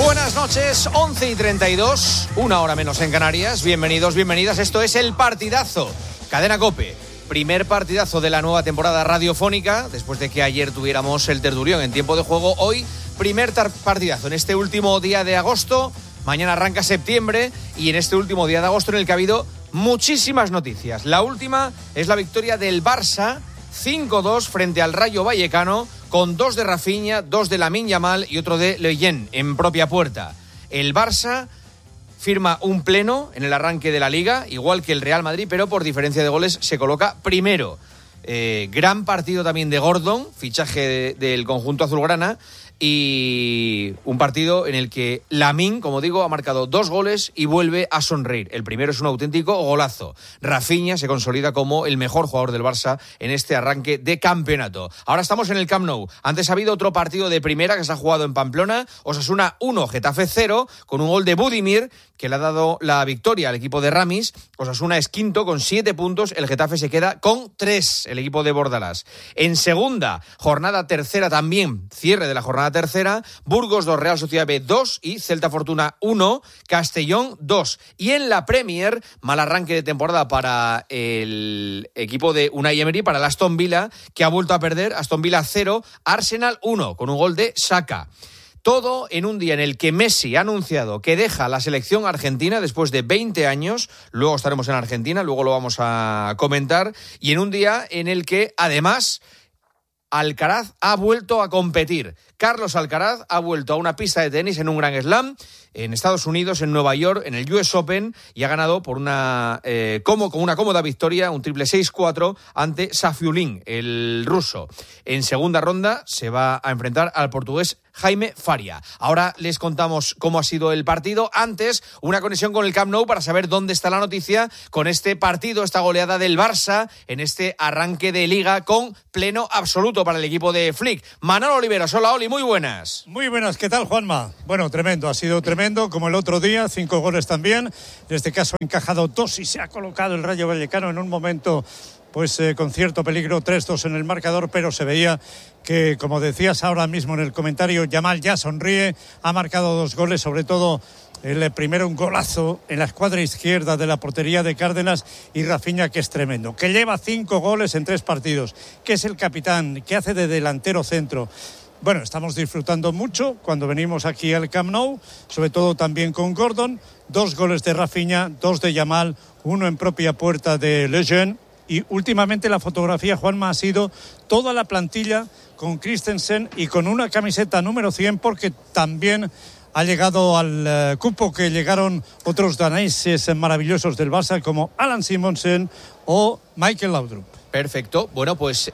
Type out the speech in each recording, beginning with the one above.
buenas noches, 11:32, una hora menos en Canarias. Bienvenidos, bienvenidas. Esto es El Partidazo, Cadena COPE. Primer partidazo de la nueva temporada radiofónica, después de que ayer tuviéramos el tertulión en tiempo de juego. Hoy, primer partidazo en este último día de agosto. Mañana arranca septiembre y en este último día de agosto en el que ha habido muchísimas noticias. La última es la victoria del Barça, 5-2 frente al Rayo Vallecano, con 2 de Rafinha, 2 de Lamine Yamal y otro de Leyen en propia puerta. El Barça firma un pleno en el arranque de la Liga, igual que el Real Madrid, pero por diferencia de goles se coloca primero. Gran partido también de Gordon, fichaje del conjunto azulgrana, y un partido en el que Lamine, como digo, ha marcado 2 goles y vuelve a sonreír. El primero es un auténtico golazo. Rafinha se consolida como el mejor jugador del Barça en este arranque de campeonato. Ahora estamos en el Camp Nou. Antes ha habido otro partido de primera que se ha jugado en Pamplona. Osasuna 1, Getafe 0, con un gol de Budimir, que le ha dado la victoria al equipo de Ramis. Osasuna es quinto con 7 puntos. El Getafe se queda con 3, el equipo de Bordalás. En segunda, jornada tercera también, cierre de la jornada tercera, Burgos 2, Real Sociedad B 2 y Celta Fortuna 1, Castellón 2. Y en la Premier, mal arranque de temporada para el equipo de Unai Emery, para el Aston Villa, que ha vuelto a perder. Aston Villa 0, Arsenal 1, con un gol de Saka. Todo en un día en el que Messi ha anunciado que deja la selección argentina después de 20 años. Luego estaremos en Argentina, luego lo vamos a comentar. Y en un día en el que, además, Alcaraz ha vuelto a competir. Carlos Alcaraz ha vuelto a una pista de tenis en un Grand Slam en Estados Unidos, en Nueva York, en el US Open, y ha ganado por con una cómoda victoria, un triple 6-4 ante Safiullin, el ruso. En segunda ronda se va a enfrentar al portugués Jaime Faria. Ahora les contamos cómo ha sido el partido. Antes, una conexión con el Camp Nou para saber dónde está la noticia con este partido, esta goleada del Barça en este arranque de Liga con pleno absoluto para el equipo de Flick. Manolo Oliveros, hola Oli, muy buenas. Muy buenas, ¿qué tal, Juanma? Bueno, tremendo, ha sido tremendo, como el otro día, 5 goles también. En este caso ha encajado 2 y se ha colocado el Rayo Vallecano en un momento con cierto peligro, 3-2 en el marcador, pero se veía que, como decías ahora mismo en el comentario, Yamal ya sonríe, ha marcado 2 goles, sobre todo el primero un golazo en la escuadra izquierda de la portería de Cárdenas, y Rafinha, que es tremendo, que lleva 5 goles en 3 partidos, que es el capitán, que hace de delantero centro. Bueno, estamos disfrutando mucho cuando venimos aquí al Camp Nou, sobre todo también con Gordon. 2 goles de Rafinha, 2 de Yamal, 1 en propia puerta de Lejeune. Y últimamente la fotografía, Juanma, ha sido toda la plantilla con Christensen y con una camiseta número 100, porque también ha llegado al cupo que llegaron otros daneses maravillosos del Barça, como Alan Simonsen o Michael Laudrup. Perfecto. Bueno, pues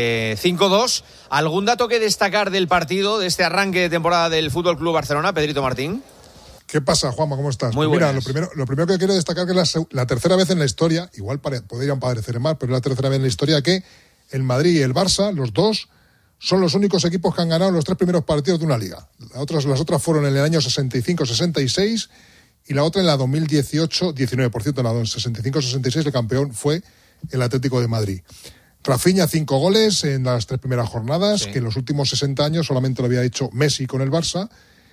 5-2. ¿Algún dato que destacar del partido, de este arranque de temporada del Fútbol Club Barcelona, Pedrito Martín? ¿Qué pasa, Juanma? ¿Cómo estás? Muy Mira, buenas. lo primero que quiero destacar que es la tercera vez en la historia, igual podrían parecer más, pero es la tercera vez en la historia que el Madrid y el Barça, los dos, son los únicos equipos que han ganado los 3 primeros partidos de una liga. Las otras fueron en el año 65-66 y la otra en la 2018-19. Por cierto, en la 65-66 el campeón fue el Atlético de Madrid. Rafinha, 5 goles en las 3 primeras jornadas, sí, que en los últimos 60 años solamente lo había hecho Messi con el Barça.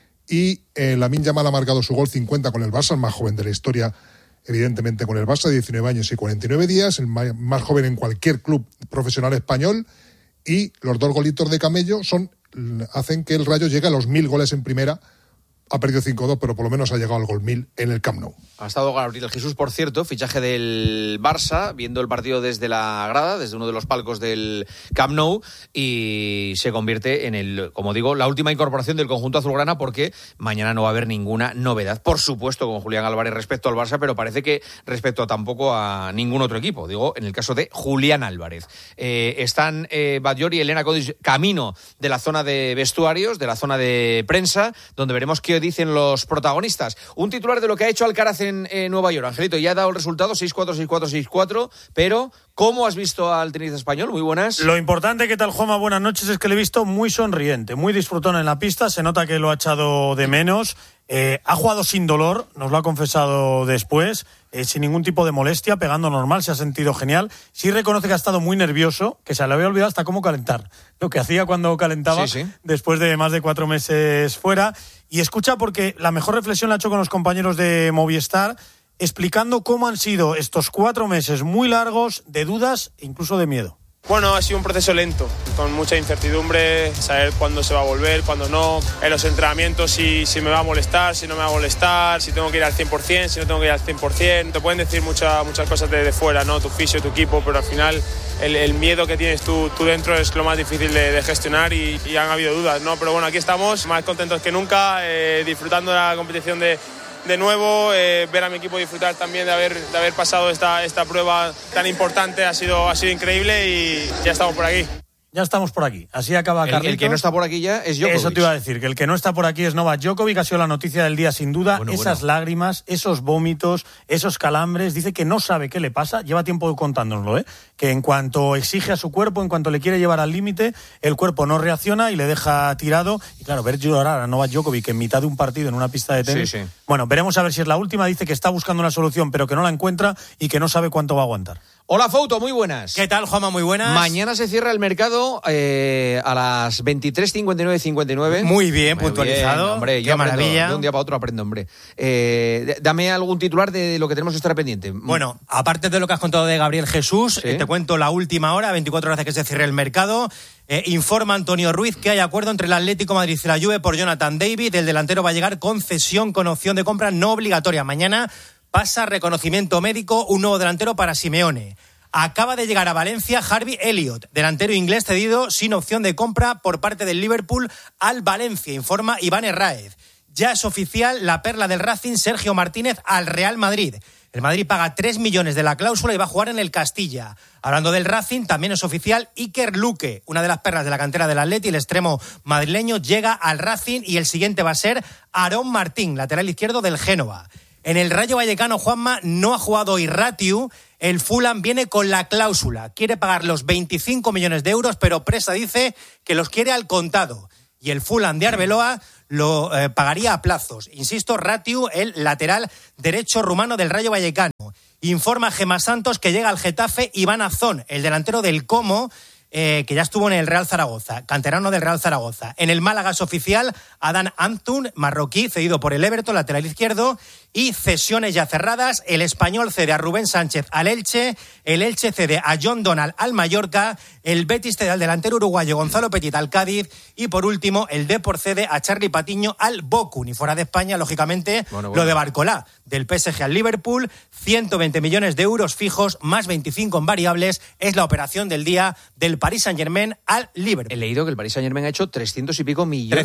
Y Lamine Yamal ha marcado su gol 50 con el Barça, el más joven de la historia, evidentemente, con el Barça, 19 años y 49 días, el más joven en cualquier club profesional español. Y los 2 golitos de Camello hacen que el Rayo llegue a los 1000 goles en primera. Ha perdido 5-2, pero por lo menos ha llegado al gol 1000 en el Camp Nou. Ha estado Gabriel Jesús, por cierto, fichaje del Barça, viendo el partido desde la grada, desde uno de los palcos del Camp Nou, y se convierte en como digo, la última incorporación del conjunto azulgrana, porque mañana no va a haber ninguna novedad. Por supuesto, con Julián Álvarez respecto al Barça, pero parece que respecto tampoco a ningún otro equipo. Digo, en el caso de Julián Álvarez. Están Batllori y Elena Codis camino de la zona de vestuarios, de la zona de prensa, donde veremos qué dicen los protagonistas. Un titular de lo que ha hecho Alcaraz en Nueva York. Angelito, ya ha dado el resultado, 6-4, 6-4, 6-4, pero ¿cómo has visto al tenista español? Muy buenas. Lo importante, ¿qué tal, Juanma? Buenas noches, es que le he visto muy sonriente, muy disfrutón en la pista, se nota que lo ha echado de menos. Ha jugado sin dolor, nos lo ha confesado después, sin ningún tipo de molestia, pegando normal, se ha sentido genial. Sí reconoce que ha estado muy nervioso, que se le había olvidado hasta cómo calentar, lo que hacía cuando calentaba después de más de 4 meses fuera. Y escucha, porque la mejor reflexión la ha hecho con los compañeros de Movistar, explicando cómo han sido estos 4 meses muy largos de dudas e incluso de miedo. Bueno, ha sido un proceso lento, con mucha incertidumbre, saber cuándo se va a volver, cuándo no, en los entrenamientos si me va a molestar, si no me va a molestar, si tengo que ir al 100%, si no tengo que ir al 100%. Te pueden decir muchas cosas de fuera, ¿no? Tu fisio, tu equipo, pero al final el miedo que tienes tú dentro es lo más difícil de gestionar y han habido dudas, ¿no? Pero bueno, aquí estamos, más contentos que nunca, disfrutando de la competición de nuevo, ver a mi equipo disfrutar también de haber pasado esta prueba tan importante ha sido increíble y ya estamos por aquí. Ya estamos por aquí. Así acaba Carlitos. El que no está por aquí ya es Djokovic. Eso te iba a decir, que el que no está por aquí es Novak Djokovic. Ha sido la noticia del día sin duda. Esas lágrimas, esos vómitos, esos calambres. Dice que no sabe qué le pasa. Lleva tiempo contándonoslo, que en cuanto exige a su cuerpo, en cuanto le quiere llevar al límite, el cuerpo no reacciona y le deja tirado. Y claro, ver llorar a Novak Djokovic en mitad de un partido en una pista de tenis. Sí. Bueno, veremos a ver si es la última. Dice que está buscando una solución, pero que no la encuentra y que no sabe cuánto va a aguantar. Hola, Fouto, muy buenas. ¿Qué tal, Juanma? Muy buenas. Mañana se cierra el mercado a las 23:59. Muy bien, puntualizado. Bien, hombre, qué maravilla. De un día para otro aprendo, hombre. Dame algún titular de lo que tenemos que estar pendiente. Bueno, aparte de lo que has contado de Gabriel Jesús, te cuento la última hora, 24 horas de que se cierre el mercado. Informa Antonio Ruiz que hay acuerdo entre el Atlético de Madrid y la Juve por Jonathan David. El delantero va a llegar con cesión con opción de compra no obligatoria. Mañana pasa reconocimiento médico un nuevo delantero para Simeone. Acaba de llegar a Valencia Harvey Elliott, delantero inglés cedido sin opción de compra por parte del Liverpool al Valencia, informa Iván Herráez. Ya es oficial la perla del Racing, Sergio Martínez, al Real Madrid. El Madrid paga 3 millones de la cláusula y va a jugar en el Castilla. Hablando del Racing, también es oficial Iker Luque, una de las perlas de la cantera del Atleti, el extremo madrileño, llega al Racing y el siguiente va a ser Aarón Martín, lateral izquierdo del Génova. En el Rayo Vallecano, Juanma, no ha jugado Irratiu. El Fulham viene con la cláusula. Quiere pagar los 25 millones de euros, pero Presa dice que los quiere al contado. Y el Fulham de Arbeloa lo pagaría a plazos. Insisto, Ratiu, el lateral derecho rumano del Rayo Vallecano. Informa Gemma Santos que llega al Getafe Iván Azón, el delantero del Como, que ya estuvo en el Real Zaragoza, canterano del Real Zaragoza. En el Málaga es oficial Adán Antun, marroquí, cedido por el Everton, lateral izquierdo, y cesiones ya cerradas. El Español cede a Rubén Sánchez al Elche, el Elche cede a John Donald al Mallorca, el Betis cede al delantero uruguayo Gonzalo Petit al Cádiz, y por último el Depor cede a Charly Patiño al Bochum. Y fuera de España, lógicamente, lo de Barcolá, del PSG al Liverpool, 120 millones de euros fijos, más 25 en variables, es la operación del día del Paris Saint-Germain al Liverpool. He leído que el Paris Saint-Germain ha hecho 300 y pico millones.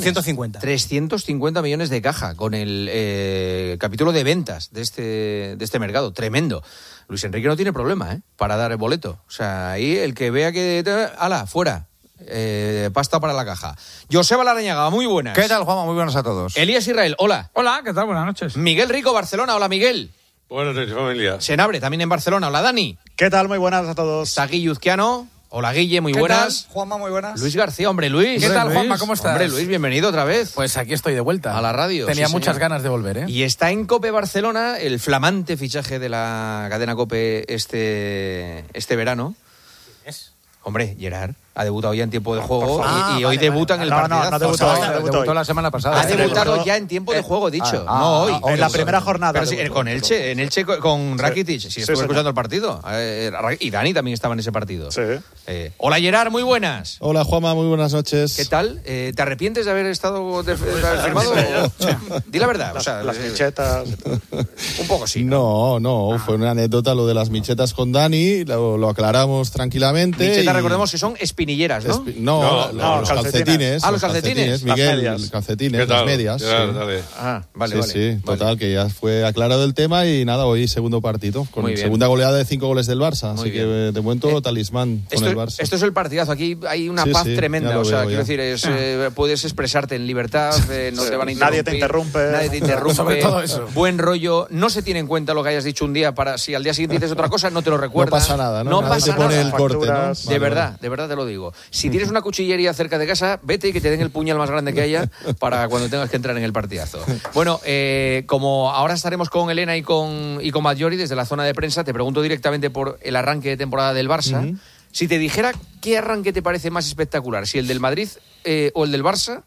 350 millones de caja con el capítulo de ventas de este mercado. Tremendo. Luis Enrique no tiene problema para dar el boleto. O sea, ahí el que vea que... ¡Hala! ¡Fuera! Pasta para la caja. Joseba Larrañaga, muy buenas. ¿Qué tal, Juanma? Muy buenas a todos. Elías Israel, hola. Hola, ¿qué tal? Buenas noches. Miguel Rico, Barcelona, hola Miguel. Buenas noches, familia. Senabre, también en Barcelona, hola Dani. ¿Qué tal? Muy buenas a todos. Sagui Yuzquiano, hola Guille, muy buenas. ¿Qué tal? Juanma, muy buenas. Luis García, hombre Luis. ¿Qué tal, Juanma? ¿Cómo estás? Hombre Luis, bienvenido otra vez. Pues aquí estoy de vuelta. A la radio. Tenía sí, muchas señor. ganas de volver, Y está en COPE Barcelona el flamante fichaje de la cadena COPE este verano. ¿Es? Hombre, Gerard ha debutado ya en tiempo de juego y hoy debuta en el partidazo. No debutó la semana pasada. Ha debutado ya en tiempo de juego, dicho. No hoy. En la primera jornada. Pero sí, con Elche con Rakitic. Sí, estuve escuchando el partido. Y Dani también estaba en ese partido. Sí. Hola Gerard, muy buenas. Hola Juanma, muy buenas noches. ¿Qué tal? ¿Te arrepientes de haber estado de haber firmado? Di la verdad. Las michetas. Un poco sí. No, fue una anécdota lo de las michetas con Dani, lo aclaramos tranquilamente. Michetas, recordemos que son espinilleras, ¿no? Los calcetines. Los calcetines. Miguel, los calcetines, las medias. Dale. Vale. Sí, total, que ya fue aclarado el tema y nada, hoy segundo partido, con segunda goleada de 5 goles del Barça, así que de momento talismán con el Barça. Esto es el partidazo, aquí hay una paz tremenda, o sea, quiero decir, puedes expresarte en libertad, no te van a interrumpir. Nadie te interrumpe. Sobre todo eso. Buen rollo, no se tiene en cuenta lo que hayas dicho un día para si al día siguiente dices otra cosa, no te lo recuerdas. No pasa nada, ¿no? No nadie pasa te pone nada. el corte, ¿no? De verdad te lo digo. Si tienes una cuchillería cerca de casa, vete y que te den el puñal más grande que haya para cuando tengas que entrar en el partidazo. Bueno, como ahora estaremos con Elena y con Maggiori desde la zona de prensa, te pregunto directamente por el arranque de temporada del Barça. Si te dijera qué arranque te parece más espectacular, si el del Madrid o el del Barça,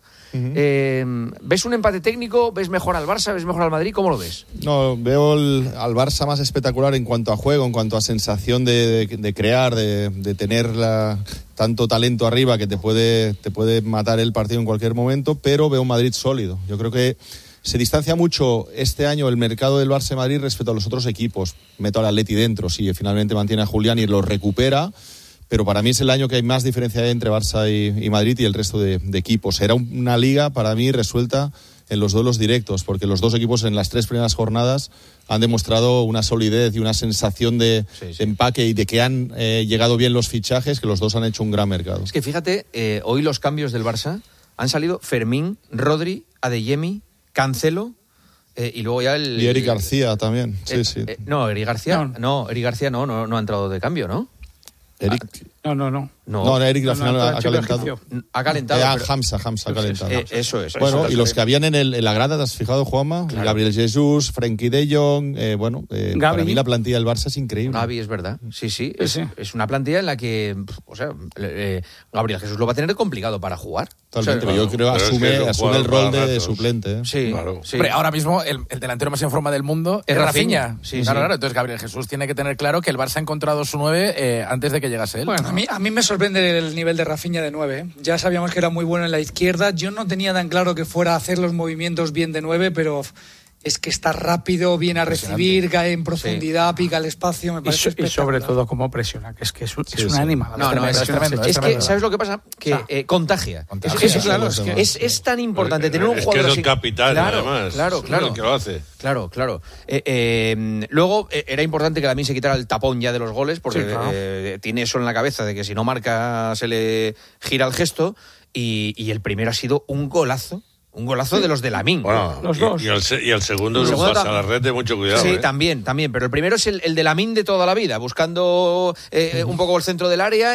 ¿ves un empate técnico? ¿Ves mejor al Barça? ¿Ves mejor al Madrid? ¿Cómo lo ves? No, veo al Barça más espectacular en cuanto a juego, en cuanto a sensación de crear, de tener tanto talento arriba que te puede matar el partido en cualquier momento, pero veo un Madrid sólido. Yo creo que se distancia mucho este año el mercado del Barça y Madrid respecto a los otros equipos. Meto al Atleti dentro, sí, finalmente mantiene a Julián y lo recupera, pero para mí es el año que hay más diferencia entre Barça y Madrid y el resto de equipos. Era una liga para mí resuelta en los duelos directos, porque los dos equipos en las 3 primeras jornadas han demostrado una solidez y una sensación de empaque y de que han llegado bien los fichajes, que los dos han hecho un gran mercado. Es que fíjate, hoy los cambios del Barça han salido Fermín, Rodri, Adeyemi, Cancelo y luego ya Y Eric García también. Eric García no ha entrado de cambio, ¿no? Eric. No, Eric al final ha calentado. Ha calentado. Hamza ha calentado. Eso es. Bueno, y los que habían en la grada, ¿te has fijado, Juanma? Claro. Gabriel Jesús, Frenkie de Jong, para mí la plantilla del Barça es increíble. Gavi, es verdad. Sí. Es una plantilla en la que, Gabriel Jesús lo va a tener complicado para jugar. Totalmente, pero yo creo que asume el rol de suplente. Sí, claro. Hombre, ahora mismo el delantero más en forma del mundo es Rafinha. Claro. Entonces Gabriel Jesús tiene que tener claro que el Barça ha encontrado su 9 antes de que llegase él. Bueno, a mí me sorprende el nivel de Rafinha de 9. Ya sabíamos que era muy bueno en la izquierda. Yo no tenía tan claro que fuera a hacer los movimientos bien de 9, pero es que está rápido, viene a recibir, cae en profundidad, pica el espacio, me parece espectacular. Y sobre todo cómo presiona, que es una animal. Es tremendo. Es que, ¿sabes lo que pasa? Que contagia. Es tan importante tener un jugador así. Es que es un capitán, además. Claro. El que lo hace. Claro. Luego era importante que Lamine se quitara el tapón ya de los goles, porque tiene eso en la cabeza de que si no marca se le gira el gesto, y el primero ha sido un golazo. Un golazo de los de Lamine. Bueno, los dos. Y el segundo es un pase a la red de mucho cuidado. Sí, también. Pero el primero es el de Lamine de toda la vida, buscando un poco el centro del área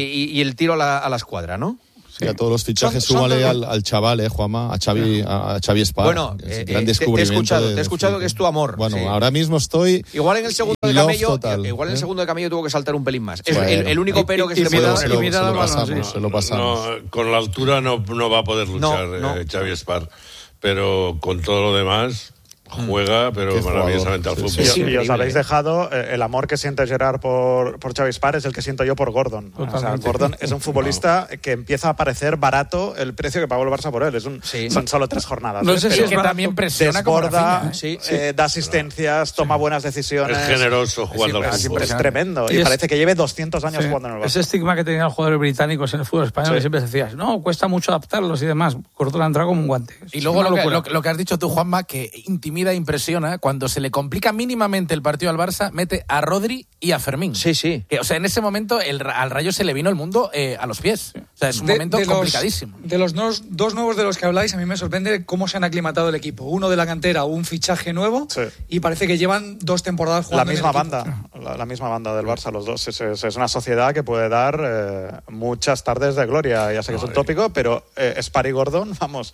y el tiro a la escuadra, ¿no? Sí. Y a todos los fichajes súmale al chaval, Juanma, a Xavi Espar. Bueno, gran descubrimiento te he escuchado que es tu amor. Bueno, ahora mismo estoy. Igual en el segundo de camello, segundo de camello tuvo que saltar un pelín más. Es el único pero que se le puede dar. Se lo pasamos. No, con la altura no va a poder luchar Xavi Espar, pero con todo lo demás juega, pero maravillosamente al fútbol. Y os habéis dejado el amor que siente Gerard por Xavi Espar es el que siento yo por Gordon. O sea, Gordon es un futbolista que empieza a parecer barato el precio que pagó el Barça por él. Son solo 3 jornadas. No sé si es que también presiona como desborda, Rafinha, da asistencias, toma buenas decisiones. Es generoso jugando al fútbol. Es tremendo. Y parece que lleve 200 años jugando en el Barça. Ese estigma que tenían los jugadores británicos en el fútbol español, que siempre decías, no, cuesta mucho adaptarlos y demás. Gordon ha entrado como un guante. Y luego lo que has dicho tú, Juanma, que intimida e impresiona, cuando se le complica mínimamente el partido al Barça, mete a Rodri y a Fermín. Sí. O sea, en ese momento al Rayo se le vino el mundo a los pies. O sea, es un momento complicadísimo. De los dos nuevos de los que habláis, a mí me sorprende cómo se han aclimatado el equipo. Uno de la cantera, un fichaje nuevo, y parece que llevan 2 temporadas jugando la misma banda del Barça, los dos. Es una sociedad que puede dar muchas tardes de gloria. Ya sé que es un tópico, pero Espar y Gordon, vamos.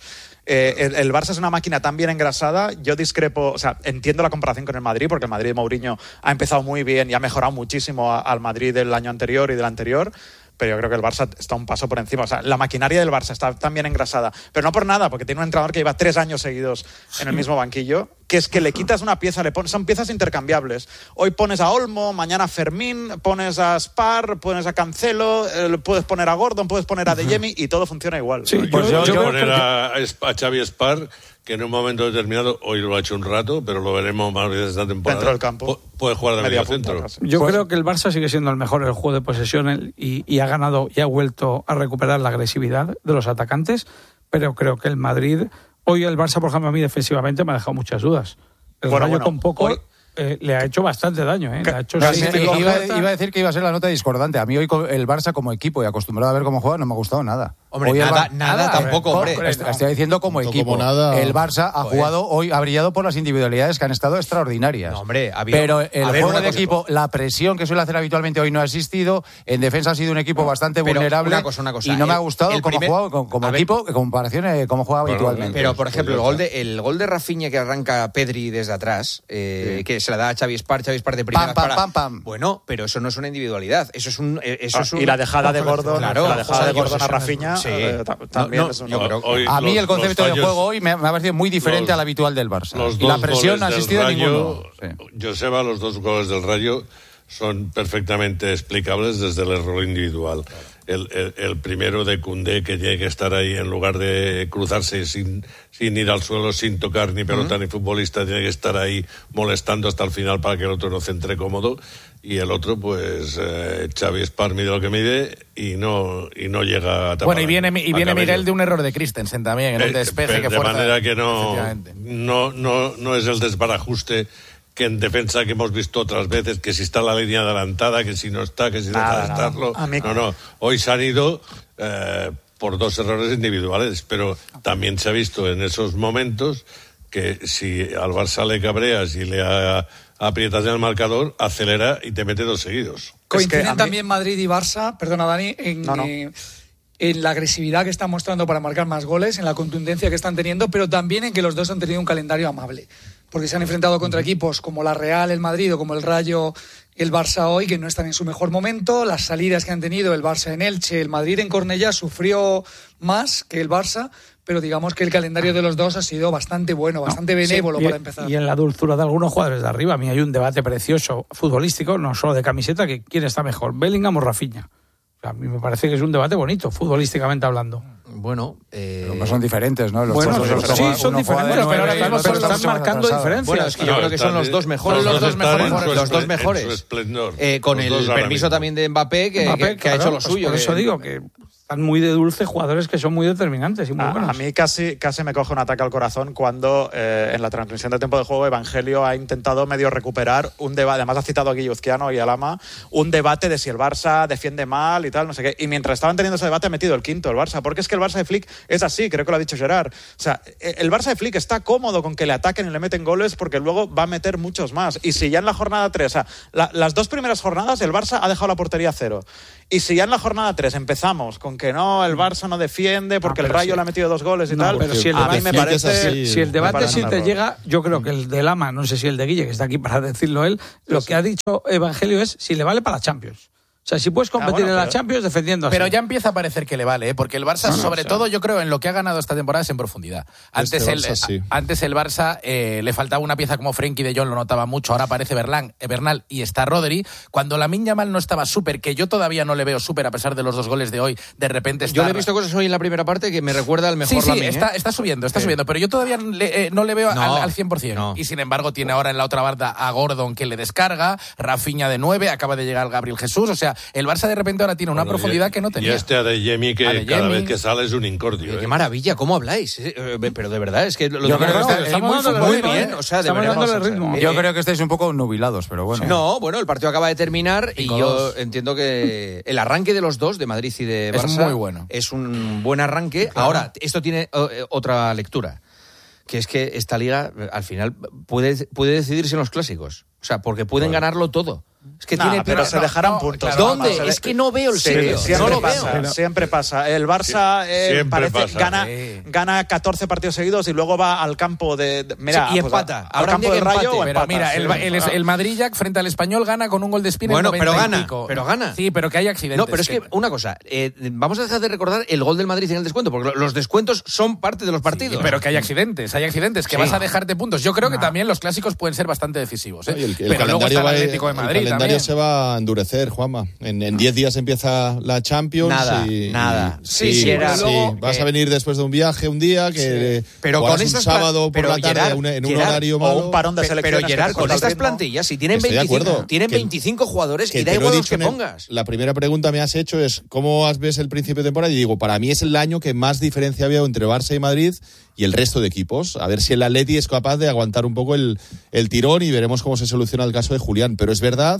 El Barça es una máquina tan bien engrasada. Yo discrepo, o sea, entiendo la comparación con el Madrid, porque el Madrid de Mourinho ha empezado muy bien y ha mejorado muchísimo al Madrid del año anterior y del anterior, pero yo creo que el Barça está un paso por encima. O sea, la maquinaria del Barça está tan bien engrasada, pero no por nada, porque tiene un entrenador que lleva 3 años seguidos en el mismo banquillo, que es que le quitas una pieza, son piezas intercambiables. Hoy pones a Olmo, mañana a Fermín, pones a Spar, pones a Cancelo, puedes poner a Gordon, puedes poner a Adeyemi y todo funciona igual. Sí, pues yo poner a Xavi Espar, que en un momento determinado, hoy lo ha hecho un rato, pero lo veremos más veces esta temporada. Dentro del campo. Puede jugar de medio centro. Yo creo que el Barça sigue siendo el mejor en el juego de posesión y ha ganado y ha vuelto a recuperar la agresividad de los atacantes, pero creo que el Madrid, hoy el Barça, por ejemplo, a mí defensivamente me ha dejado muchas dudas. El Rayo con poco le ha hecho bastante daño. Le ha hecho iba a decir que iba a ser la nota discordante. A mí hoy el Barça como equipo y acostumbrado a ver cómo juega no me ha gustado nada. Hombre, hoy nada tampoco, hombre. Estoy diciendo como equipo. Como nada. El Barça ha jugado hoy, ha brillado por las individualidades que han estado extraordinarias. No, hombre, pero el juego de equipo, la presión que suele hacer habitualmente hoy no ha existido. En defensa ha sido un equipo bastante vulnerable. Una cosa. Y no me ha gustado cómo ha jugado como equipo, en comparación cómo juega habitualmente. Pero, por ejemplo, el gol de Rafinha que arranca Pedri desde atrás, que se la da a Xavi Espar de primera pam. Bueno, pero eso no es una individualidad. Eso es un... Y la dejada de Gordon, claro, la dejada de Gordon a Rafinha también es un... A mí el concepto de juego hoy me ha parecido muy diferente al habitual del Barça. Y la presión no ha asistido a ninguno. Joseba, los 2 goles del Rayo son perfectamente explicables desde el error individual. El primero de Koundé, que tiene que estar ahí en lugar de cruzarse sin ir al suelo, sin tocar ni pelota ni futbolista, tiene que estar ahí molestando hasta el final para que el otro no centre cómodo. Y el otro, pues, Xavi Espar mide lo que mide y no llega a tapar. Bueno, y viene Miguel de un error de Christensen también, en un despeje que fuerza. De manera que no es el desbarajuste que en defensa que hemos visto otras veces, que si está la línea adelantada, que si no está, que si deja de estarlo. No. Hoy se han ido por 2 errores individuales, pero también se ha visto en esos momentos que si al Barça le cabreas y le aprietas en el marcador, acelera y te mete 2 seguidos. Coinciden también Madrid y Barça, perdona Dani, en la agresividad que están mostrando para marcar más goles, en la contundencia que están teniendo, pero también en que los dos han tenido un calendario amable, porque se han enfrentado contra equipos como la Real, el Madrid, o como el Rayo, el Barça hoy, que no están en su mejor momento. Las salidas que han tenido el Barça en Elche, el Madrid en Cornellá sufrió más que el Barça, pero digamos que el calendario de los dos ha sido bastante bueno, bastante benévolo para empezar. Y en la dulzura de algunos jugadores de arriba, a mí hay un debate precioso futbolístico, no solo de camiseta, que quién está mejor, Bellingham o Rafinha. A mí me parece que es un debate bonito, futbolísticamente hablando. Bueno, pero son diferentes, ¿no? Sí, son diferentes, pero ahora mismo están marcando diferencias. Bueno, es que yo creo que son los 2 mejores. Los dos mejores. Con el permiso también de Mbappé, que ha hecho lo suyo. Por eso digo que están muy de dulce jugadores que son muy determinantes y muy buenos. A mí casi me coge un ataque al corazón cuando en la transmisión de tiempo de juego Evangelio ha intentado medio recuperar un debate, además ha citado a Guilluzquiano y a Lama, un debate de si el Barça defiende mal y tal, no sé qué, y mientras estaban teniendo ese debate ha metido el quinto el Barça, porque es que el Barça de Flick es así, creo que lo ha dicho Gerard, o sea, el Barça de Flick está cómodo con que le ataquen y le meten goles porque luego va a meter muchos más, y si ya en la jornada 3, o sea, las 2 primeras jornadas el Barça ha dejado la portería 0, y si ya en la jornada 3 empezamos con que no, el Barça no defiende porque el Rayo le ha metido 2 goles y tal. Pero si el debate, a mí me parece, si el debate sí te llega, yo creo que el de Lama, no sé si el de Guille, que está aquí para decirlo él, lo que ha dicho Evangelio es si le vale para la Champions. O sea, si puedes competir en la Champions defendiendo así. Pero ya empieza a parecer que le vale, porque el Barça, sobre todo, yo creo, en lo que ha ganado esta temporada es en profundidad. Antes el Barça le faltaba una pieza como Frenkie de Jong, lo notaba mucho. Ahora aparece Bernal y está Rodri. Cuando Lamine Yamal no estaba súper, que yo todavía no le veo súper a pesar de los 2 goles de hoy, de repente está... Yo le he visto cosas hoy en la primera parte que me recuerda al mejor Lamine. Está subiendo, pero yo todavía no le veo al 100%. No. Y sin embargo tiene ahora en la otra banda a Gordon que le descarga, Rafinha de 9, acaba de llegar Gabriel Jesús, o sea, el Barça de repente ahora tiene una profundidad que no tenía. Y este Adeyemi que cada vez que sale es un incordio. Qué maravilla, ¿cómo habláis? Pero de verdad, es que lo yo creo que estamos muy bien. O sea, de ritmo. Yo creo que estáis un poco nubilados, pero bueno. No, bueno, el partido acaba de terminar y yo entiendo que el arranque de los dos, de Madrid y de Barça, es muy bueno. Es un buen arranque. Claro. Ahora, esto tiene otra lectura, que es que esta liga al final puede decidirse en los clásicos. O sea, porque pueden ganarlo todo. Es que tiene pero se dejarán puntos. Claro, ¿dónde? Es que no veo el sitio. Siempre no lo pasa, veo. Siempre pasa. El Barça gana 14 partidos seguidos y luego va al campo mira, y empata. Al campo del Rayo o empata. Mira, el Madrid Jack frente al Español gana con un gol de Espina. Bueno, pero gana. Sí, pero que hay accidentes. No, pero es que una cosa, vamos a dejar de recordar el gol del Madrid en el descuento, porque los descuentos son parte de los partidos. Sí, pero que hay accidentes, que vas a dejarte puntos. Yo creo que también los clásicos pueden ser bastante decisivos. Pero luego está el Atlético de Madrid. El calendario se va a endurecer, Juanma. En 10 días empieza la Champions. Nada. Sí, vas a venir después de un viaje un día, pero con un sábado por la tarde en un horario malo. O un parón de selecciones. Pero Gerard, con estas plantillas, si tienen 25 jugadores y da igual los que pongas. La primera pregunta me has hecho es ¿cómo ves el principio de temporada? Y digo, para mí es el año que más diferencia había entre Barça y Madrid y el resto de equipos. A ver si el Atleti es capaz de aguantar un poco el tirón y veremos cómo se soluciona el caso de Julián. Pero es verdad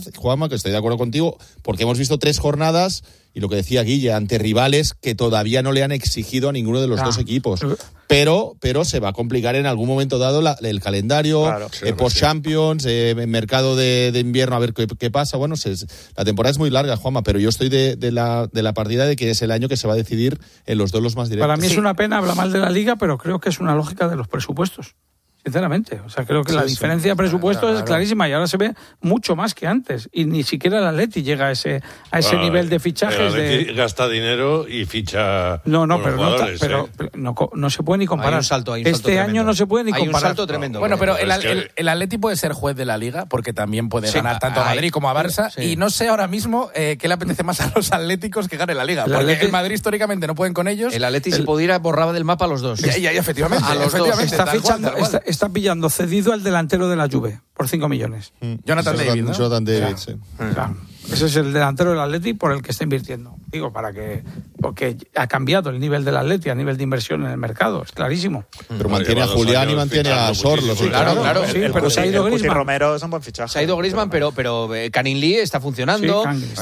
Juanma, que estoy de acuerdo contigo, porque hemos visto 3 jornadas y lo que decía Guille, ante rivales que todavía no le han exigido a ninguno de los dos equipos. Pero se va a complicar en algún momento dado el calendario, post-Champions, mercado de invierno, a ver qué pasa. Bueno, la temporada es muy larga, Juanma, pero yo estoy de la partida de que es el año que se va a decidir en los duelos más directos. Para mí es una pena, habla mal de la Liga, pero creo que es una lógica de los presupuestos. Sinceramente, o sea, creo que la diferencia de presupuestos es clarísima y ahora se ve mucho más que antes y ni siquiera el Atleti llega a ese nivel de fichajes. El Atleti gasta dinero y ficha. No, se puede ni comparar. Hay un salto este año no se puede ni comparar. Hay un salto tremendo. Bueno, pero el Atleti puede ser juez de la Liga porque también puede ganar tanto a Madrid como a Barça y no sé ahora mismo qué le apetece más a los atléticos que gane la Liga, porque el Madrid históricamente no pueden con ellos. El Atleti si pudiera borraba del mapa a los dos. Ya, efectivamente. A los dos. Está pillando cedido al delantero de la Juve por 5 millones. Jonathan David, sí. Claro. Ese es el delantero del Atleti por el que está invirtiendo. Digo, porque ha cambiado el nivel del Atleti a nivel de inversión en el mercado, es clarísimo. Pero mantiene a Julián y mantiene a Sorlo. Claro. Sí, pero se ha ido Griezmann. Romero es un buen fichaje. Se ha ido Griezmann, pero Canin Lee está funcionando.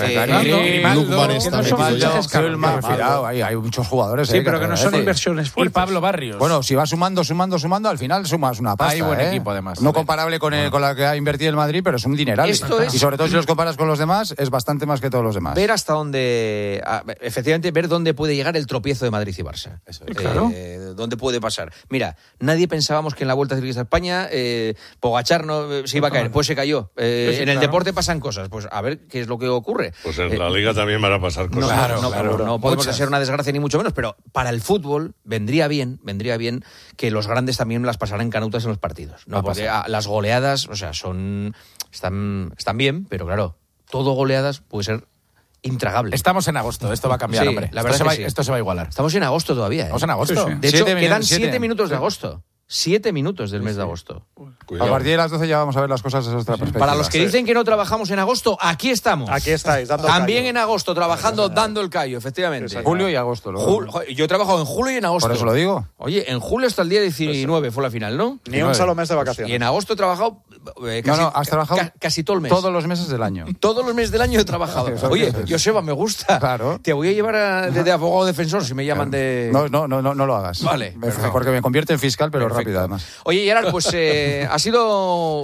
Hay muchos jugadores. Sí, pero que no son inversiones fuertes. Y Pablo Barrios. Bueno, si vas sumando, al final sumas una pasta. Hay buen equipo, además. No comparable con la que ha invertido el Madrid, pero es un dineral. Y sobre todo si los comparas con los demás, es bastante más que todos los demás. Ver hasta dónde, efectivamente, ver dónde puede llegar el tropiezo de Madrid y Barça. Claro. Dónde puede pasar. Mira, nadie pensábamos que en la Vuelta Ciclista a España Pogačar no se iba a caer, pues se cayó. En el deporte pasan cosas, pues a ver qué es lo que ocurre. Pues en la Liga también van a pasar cosas. No podemos desear una desgracia ni mucho menos, pero para el fútbol vendría bien que los grandes también las pasaran canutas en los partidos, ¿no? Porque las goleadas, o sea, están bien, pero claro, todo goleadas puede ser intragable. Estamos en agosto, esto va a cambiar, hombre. La verdad esto se va a igualar. Estamos en agosto todavía. Estamos en agosto. De hecho, quedan 7 minutos de agosto. 7 minutos del mes de agosto. Cuidado. A partir de las 12 ya vamos a ver las cosas desde otra perspectiva. Para los que dicen que no trabajamos en agosto, aquí estamos. Aquí estáis, dando también el callo. en agosto, trabajando, dando el callo, efectivamente. Julio y agosto. Yo he trabajado en julio y en agosto. Por eso lo digo. Oye, en julio hasta el día 19 fue la final, ¿no? Ni un solo mes de vacaciones. Y en agosto he trabajado has trabajado casi todo el mes. Todos los meses del año. Todos los meses del año he trabajado. Oye, Joseba, me gusta. Claro. Te voy a llevar de abogado defensor si me llaman de... No lo hagas. Vale. Porque me convierte en fiscal, pero rápido además. Oye, Gerard, pues ha sido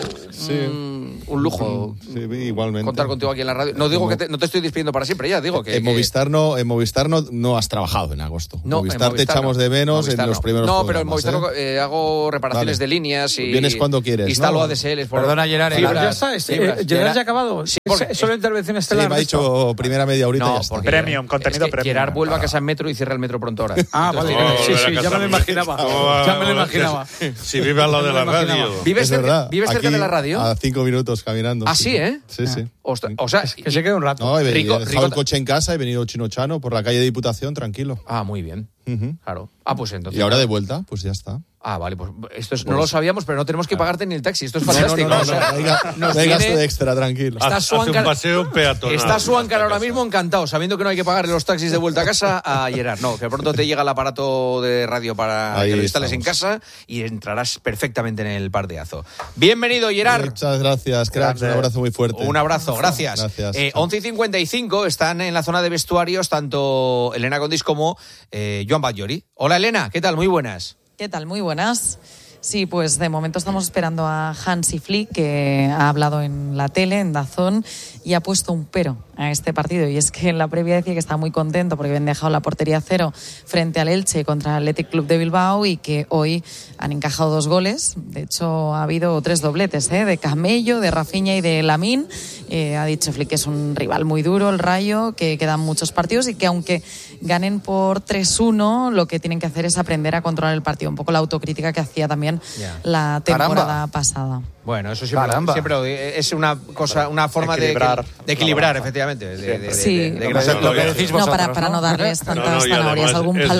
un lujo igualmente contar contigo aquí en la radio. No digo que no te estoy despidiendo para siempre, ya digo que... En Movistar no has trabajado en agosto. No, Movistar te echamos de menos en los primeros programas. No, pero en Movistar hago reparaciones de líneas y... Vienes cuando quieres. Instalo ADSL. Perdona, Gerard. Ya está, Gerard ya ha acabado. Sí, solo intervención estelar. Sí, me ha dicho primera media horita y ya está. Premium, contenido premium. Gerard vuelve a casa en metro y cierra el metro pronto ahora. Vale. Sí, ya me lo imaginaba. Si vive al lado de la radio. ¿Vives cerca de la radio? A 5 minutos caminando. ¿Ah, sí, eh? Sí. O sea, que se quede un rato. No, he dejado el coche en casa, he venido chino-chano por la calle de Diputación, tranquilo. Ah, muy bien. Claro. Pues entonces... Y ahora de vuelta, pues ya está. Vale, pues no lo sabíamos, pero no tenemos que pagarte ni el taxi. Esto es fantástico. No hay gasto extra, tranquilo. Hace un paseo peatonal. Está Suáncar ahora mismo encantado, sabiendo que no hay que pagar los taxis de vuelta a casa a Gerard. No, que pronto te llega el aparato de radio para que lo instales en casa y entrarás perfectamente en el partidazo. Bienvenido, Gerard. Muchas gracias, cracks. Un abrazo muy fuerte. Un abrazo, gracias. 11:55 están en la zona de vestuarios tanto Elena Condis como Joan Batllori. Hola, Elena, ¿qué tal? Muy buenas. ¿Qué tal? Muy buenas. Sí, pues de momento estamos esperando a Hansi Flick, que ha hablado en la tele, en DAZN, y ha puesto un pero a este partido. Y es que en la previa decía que está muy contento porque habían dejado la portería cero frente al Elche contra el Athletic Club de Bilbao y que hoy han encajado 2 goles. De hecho, ha habido 3 dobletes, de Camello, de Rafinha y de Lamine. Ha dicho Flick que es un rival muy duro, el Rayo, que quedan muchos partidos y que aunque ganen por 3-1, lo que tienen que hacer es aprender a controlar el partido. Un poco la autocrítica que hacía también la temporada pasada. Bueno, eso siempre es una forma de equilibrar, efectivamente. Lo que decís vosotros, para no darles tantas zanahorias.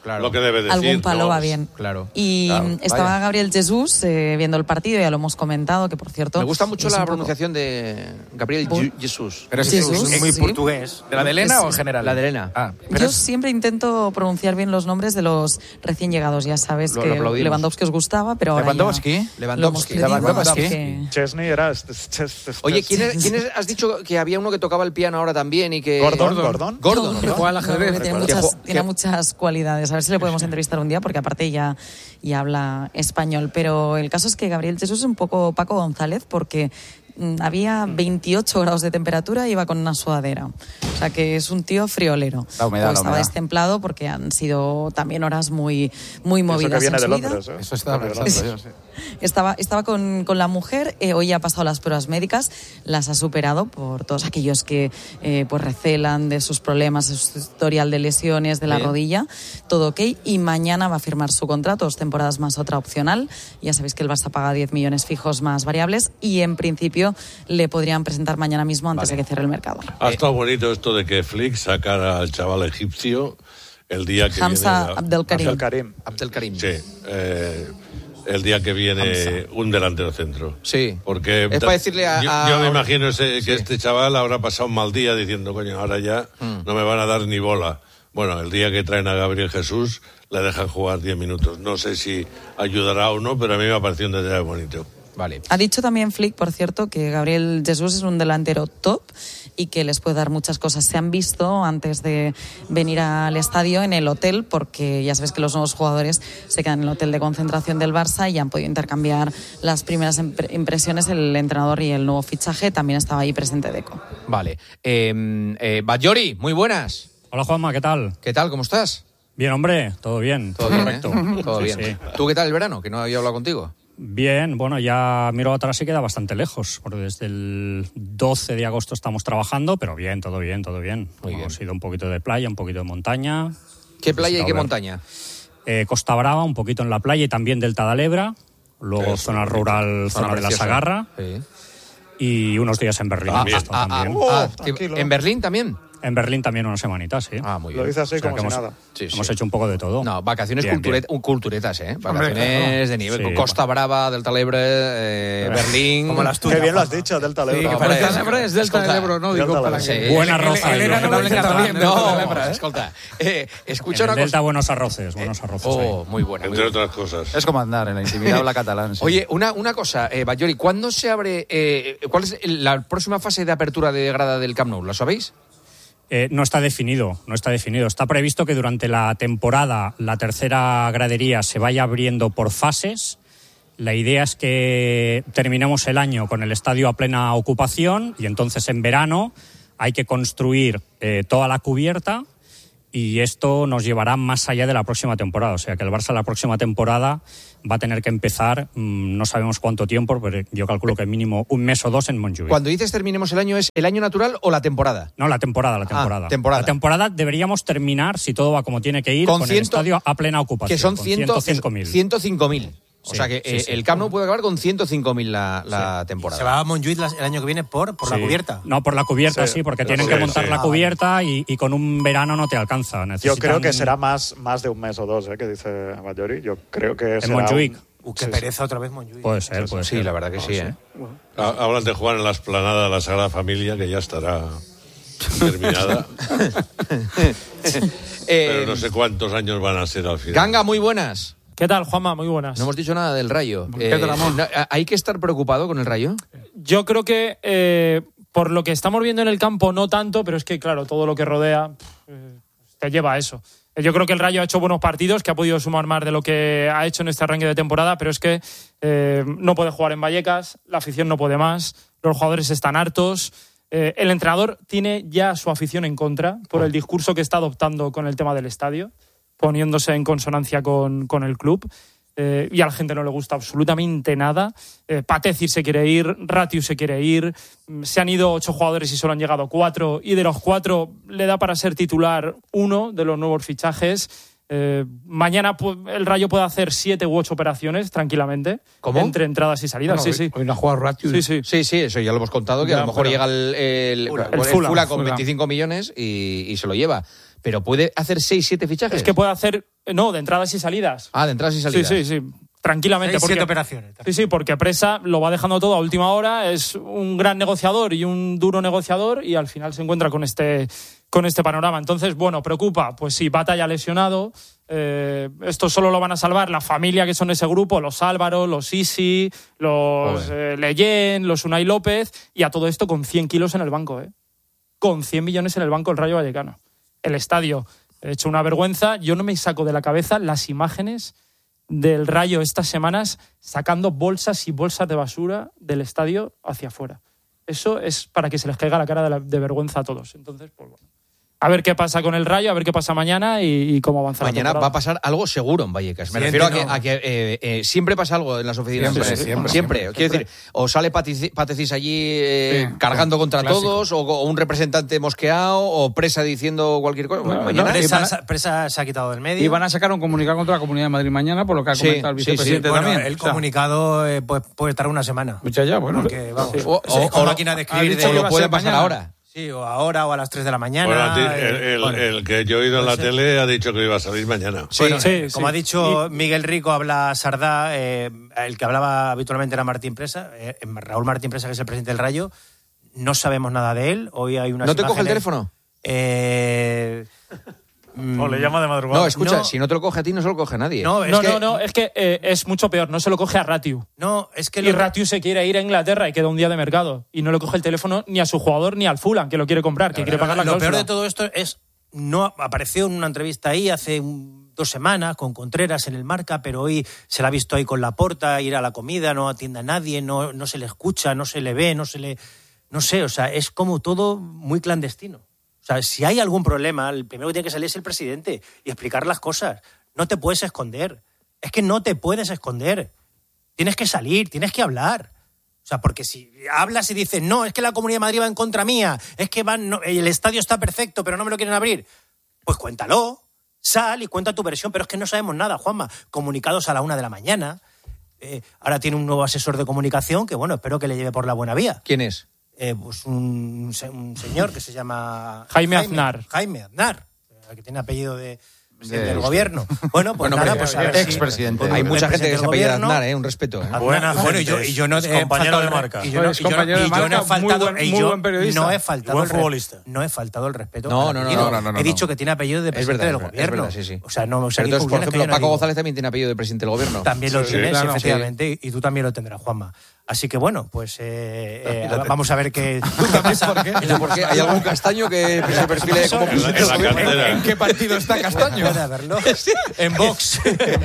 lo que debe decir. Algún palo ¿no? va bien. Claro. Y estaba Gabriel Jesús viendo el partido, ya lo hemos comentado, que por cierto... Me gusta mucho la pronunciación de Gabriel Jesús. Pero es muy portugués. ¿De la de Elena o en general? La de Elena. Yo siempre intento pronunciar bien los nombres de los recién llegados. Ya sabes que Lewandowski os gustaba, pero ahora Lewandowski. Chesney era... Oye, ¿quiénes has dicho que había uno que tocaba el piano ahora también y que... Gordon. Gordon, ¿no? Juega al ajedrez. Tiene muchas cualidades. A ver si le podemos entrevistar un día, porque aparte ya habla español. Pero el caso es que Gabriel Jesús es un poco Paco González, porque había 28 grados de temperatura y iba con una sudadera. O sea que es un tío friolero. La humedad. Estaba destemplado porque han sido también horas muy movidas. Eso que viene en de su Londres, vida. Eso estaba pensando yo, sí. Estaba con la mujer, hoy ha pasado las pruebas médicas, las ha superado por todos aquellos que pues recelan de sus problemas, de su historial de lesiones de la rodilla, todo ok, y mañana va a firmar su contrato, 2 temporadas más otra opcional. Ya sabéis que el Barça paga 10 millones fijos más variables y en principio le podrían presentar mañana mismo antes de que cierre el mercado. Ha estado bonito esto de que Flick sacara al chaval egipcio el día que Hamza viene... Abdelkarim. Sí, el día que viene un delantero centro. Sí. Porque es para decirle yo me imagino que este chaval habrá pasado un mal día diciendo, coño, ahora ya no me van a dar ni bola. Bueno, el día que traen a Gabriel Jesús le dejan jugar 10 minutos. No sé si ayudará o no, pero a mí me ha parecido un detalle bonito. Vale. Ha dicho también Flick, por cierto, que Gabriel Jesús es un delantero top y que les puede dar muchas cosas. Se han visto antes de venir al estadio en el hotel, porque ya sabes que los nuevos jugadores se quedan en el hotel de concentración del Barça y han podido intercambiar las primeras impresiones el entrenador y el nuevo fichaje. También estaba ahí presente Deco. Vale. Batllori, muy buenas. Hola Juanma, ¿qué tal? ¿Qué tal? ¿Cómo estás? Bien, hombre, todo bien. Todo bien, correcto. Todo Sí, bien. sí. ¿Tú qué tal el verano? Que no había hablado contigo. Bien, bueno, ya miro atrás y queda bastante lejos, porque desde el 12 de agosto estamos trabajando, pero bien, todo bien, todo bien. Hemos ido un poquito de playa, un poquito de montaña. ¿Qué playa y qué montaña? Costa Brava, un poquito en la playa y también Delta de Lebra, luego zona rural, zona de la Sagarra, y unos días en Berlín. También. ¿En Berlín también? En Berlín también unas semanitas, sí. Muy bien. Lo dice así como si nada. Hemos hecho un poco de todo. No, vacaciones Bien, culturetas, ¿eh? Vacaciones Hombre, de nivel. Sí, Costa Brava, Delta Lebre, Berlín. Como las tuyas. Qué bien lo has dicho, Delta Lebre. Es Delta del Ebro, no digo para que... Buena roza. Elena no lo también. Escolta. Escucha En una el Delta cosa. buenos arroces. Oh, muy buena. Entre otras cosas. Es como andar en la intimidad o la catalán. Sí. Oye, una cosa, Batllori, ¿cuándo se abre, cuál es la próxima fase de apertura de grada del Camp Nou? ¿Lo sabéis? No está definido. Está previsto que durante la temporada la tercera gradería se vaya abriendo por fases. La idea es que terminemos el año con el estadio a plena ocupación y entonces en verano hay que construir toda la cubierta y esto nos llevará más allá de la próxima temporada. O sea que el Barça la próxima temporada va a tener que empezar, no sabemos cuánto tiempo, pero yo calculo que mínimo 1 mes o 2 en Montjuïc. Cuando dices terminemos el año, ¿es el año natural o la temporada? No, la temporada. La temporada deberíamos terminar, si todo va como tiene que ir, con el estadio a plena ocupación. Que son 105.000. 105.000. O sea que sí, el Camp Nou puede acabar con 105.000 la temporada. ¿Se va a Montjuïc el año que viene por la cubierta? No, por la cubierta sí, porque tienen que montar la cubierta y con un verano no te alcanza. Yo creo que será más de 1 mes o 2, que dice Batllori. Yo creo que será... En Montjuïc. Qué pereza otra vez Montjuïc. Puede ser. Sí, la verdad que sí, ¿eh? Hablan de jugar en la explanada de la Sagrada Familia, que ya estará terminada. Pero no sé cuántos años van a ser al final. Ganga, muy buenas. ¿Qué tal, Juanma? Muy buenas. No hemos dicho nada del Rayo. ¿Qué tal, Ramón? ¿Hay que estar preocupado con el Rayo? Yo creo que por lo que estamos viendo en el campo no tanto, pero es que, claro, todo lo que rodea te lleva a eso. Yo creo que el Rayo ha hecho buenos partidos, que ha podido sumar más de lo que ha hecho en este arranque de temporada, pero es que no puede jugar en Vallecas, la afición no puede más, los jugadores están hartos. El entrenador tiene ya su afición en contra por el discurso que está adoptando con el tema del estadio, poniéndose en consonancia con el club. Y a la gente no le gusta absolutamente nada. Patezzi se quiere ir, Ratius se quiere ir, se han ido 8 jugadores y solo han llegado 4, y de los 4 le da para ser titular 1 de los nuevos fichajes. Mañana el Rayo puede hacer 7 u 8 operaciones tranquilamente. ¿Cómo? Entre entradas y salidas. Bueno, sí. Hoy no ha jugado Ratius. Sí, eso ya lo hemos contado, que Ya, a lo mejor pero... llega el Fulham con 25 millones y se lo lleva. Pero puede hacer 6-7 fichajes. Es que puede hacer No, de entradas y salidas. Ah, de entradas y salidas. Sí. Tranquilamente. 7 operaciones. Sí, porque Presa lo va dejando todo a última hora, es un gran negociador y un duro negociador y al final se encuentra con este panorama. Entonces, bueno, preocupa, pues sí, Bata ya lesionado, esto solo lo van a salvar la familia que son ese grupo, los Álvaro, los Isi, los Leyen, los Unai López, y a todo esto con 100 kilos en el banco, con 100 millones en el banco el Rayo Vallecano. El estadio, he hecho una vergüenza, yo no me saco de la cabeza las imágenes del Rayo estas semanas sacando bolsas y bolsas de basura del estadio hacia afuera. Eso es para que se les caiga la cara de vergüenza a todos. Entonces, pues bueno. A ver qué pasa con el Rayo, a ver qué pasa mañana y cómo avanza mañana la temporada. Va a pasar algo seguro en Vallecas. Me refiero a que siempre pasa algo en las oficinas. Siempre. Quiero decir, o sale Patecís allí cargando contra todos, o un representante mosqueado, o Presa diciendo cualquier cosa. Bueno, mañana Presa se ha quitado del medio. Y van a sacar un comunicado contra la Comunidad de Madrid mañana, por lo que ha comentado el vicepresidente también. El comunicado puede estar una semana. Mucha ya, bueno. Porque, vamos, o máquina de escribir. O lo puede pasar ahora. Sí, o ahora o a las 3 de la mañana. El que yo he oído en la tele ha dicho que iba a salir mañana. Como ha dicho Miguel Rico, habla Sardá, el que hablaba habitualmente era Martín Presa, Raúl Martín Presa, que es el presidente del Rayo. No sabemos nada de él. Hoy hay unas ¿No te imágenes, coge el teléfono? O le llama de madrugada. No, escucha, si no te lo coge a ti, no se lo coge a nadie. Es que es mucho peor, no se lo coge a Ratiu. No, es que y Ratiu se quiere ir a Inglaterra y queda un día de mercado. Y no le coge el teléfono ni a su jugador ni al Fulham, que lo quiere comprar, que quiere pagar la cláusula. Lo peor de todo esto es, no apareció en una entrevista ahí hace 2 semanas con Contreras en el Marca, pero hoy se la ha visto ahí con Laporta, ir a la comida, no atiende a nadie, no se le escucha, no se le ve, no sé, o sea, es como todo muy clandestino. O sea, si hay algún problema, el primero que tiene que salir es el presidente y explicar las cosas. No te puedes esconder. Es que no te puedes esconder. Tienes que salir, tienes que hablar. O sea, porque si hablas y dices, no, es que la Comunidad de Madrid va en contra mía, es que el estadio está perfecto, pero no me lo quieren abrir, pues cuéntalo, sal y cuenta tu versión. Pero es que no sabemos nada, Juanma. Comunicados a la 1 de la mañana. Ahora tiene un nuevo asesor de comunicación que, bueno, espero que le lleve por la buena vía. ¿Quién es? Pues un señor que se llama Jaime Aznar, que tiene apellido del gobierno. Bueno, pues nada, pues a ver expresidente. Hay mucha gente que se apellida Aznar, un respeto. Y yo no he compañero de Marca. Y yo no he faltado, no he faltado el respeto. No. He dicho que tiene apellido de presidente del gobierno. Es verdad, sí. O sea, no, entonces, por ejemplo, Paco González también tiene apellido de presidente del gobierno. También lo tienes, efectivamente, y tú también lo tendrás, Juanma. Así que bueno, pues vamos a ver qué. ¿Por qué? ¿Hay algún castaño que se perfile como presidente del gobierno? ¿En qué partido está Castaño? En Vox.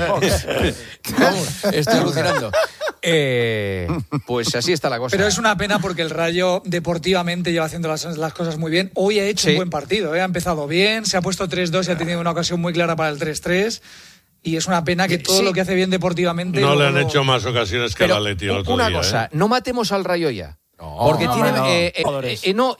Estoy alucinando. Pues así está la cosa. Pero es una pena porque el Rayo deportivamente lleva haciendo las cosas muy bien. Hoy ha hecho un buen partido, ha empezado bien, se ha puesto 3-2 y ha tenido una ocasión muy clara para el 3-3. Y es una pena que todo lo que hace bien deportivamente... No le han hecho más ocasiones que al Atleti el otro día. Una cosa, no matemos al Rayo ya. Porque tiene...